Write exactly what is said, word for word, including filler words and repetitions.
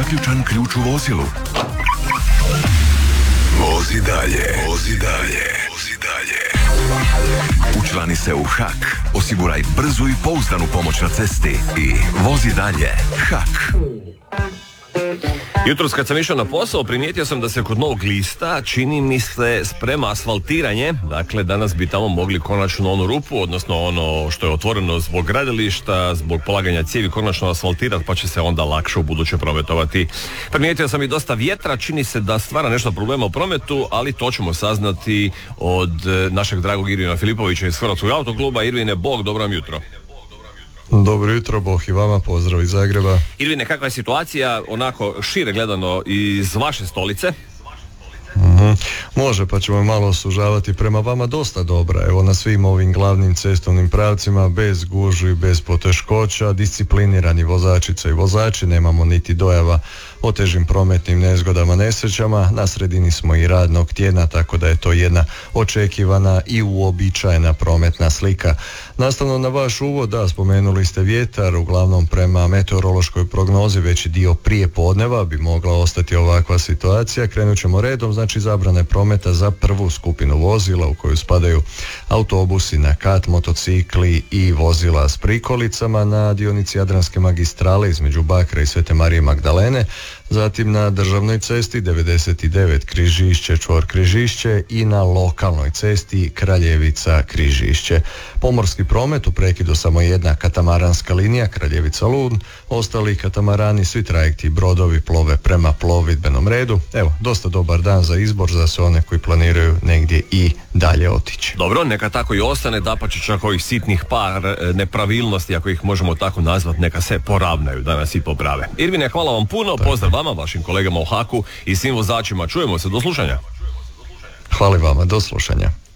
uključan ključ u vozilu? Vozi dalje, vozi dalje, vozi dalje. Učlani se u H A K, osiguraj brzu i pouzdanu pomoć na cesti i vozi dalje. H A K. Jutros kad sam išao na posao, primijetio sam da se kod Novog Lista čini mi se sprema asfaltiranje. Dakle, danas bi tamo mogli konačno onu rupu, odnosno ono što je otvoreno zbog gradilišta, zbog polaganja cijevi, konačno asfaltirati, pa će se onda lakše u buduće prometovati. Primijetio sam i dosta vjetra, čini se da stvara nešto problema u prometu, ali to ćemo saznati od našeg dragog Irvina Filipovića iz Hrvatskog autokluba. Irvine, bog, dobro vam jutro. Dobro jutro, Bog i vama, pozdrav iz Zagreba. Irvine, kakva je situacija, onako šire gledano iz vaše stolice? Mm-hmm. Može, pa ćemo malo sužavati. Prema vama dosta dobra. Evo, na svim ovim glavnim cestovnim pravcima, bez gužvi, bez poteškoća, disciplinirani vozačice i vozači, nemamo niti dojava o težim prometnim nezgodama, nesrećama. Na sredini smo i radnog tjedna, tako da je to jedna očekivana i uobičajena prometna slika. Nastavno na vaš uvod, da, spomenuli ste vjetar, uglavnom prema meteorološkoj prognozi veći dio prije podneva bi mogla ostati ovakva situacija. Krenut ćemo redom, znači zabrane prometa za prvu skupinu vozila u koju spadaju autobusi na kat, motocikli i vozila s prikolicama na dionici Jadranske magistrale između Bakra i Svete Marije Magdalene, zatim na državnoj cesti devedeset devet Križišće, čvor Križišće i na lokalnoj cesti Kraljevica Križišće. Pomorski promet u prekidu samo jedna katamaranska linija Kraljevica Lun, ostali katamarani, svi trajekti i brodovi plove prema plovidbenom redu. Evo, dosta dobar dan za izbor za sve one koji planiraju negdje i dalje otići. Dobro, neka tako i ostane, dapače čak ovih sitnih par nepravilnosti, ako ih možemo tako nazvati, neka se poravnaju, danas i poprave. Irvine, hvala vam puno, tako. Pozdrav vama, vašim kolegama u H A K-u i svim vozačima. Čujemo se, do slušanja. Hvala vama, do slušanja.